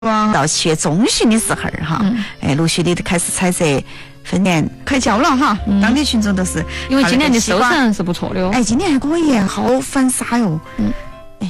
到7月中旬的时候哈，陆续的开始采摘分年开窍了哈，当地群众都是因为今年的收成是不错的哦。 今年还可以，好反沙哟。